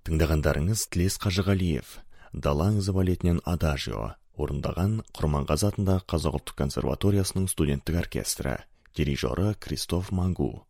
Тыңдағандарыңыз Тілес Қажығалиев, «Дала аңызы» балетінен «Адажио» орындаған Құрманғазы атындағы Қазақ ұлттық консерваториясының студенттік оркестрі, дирижері Кристоф Магу.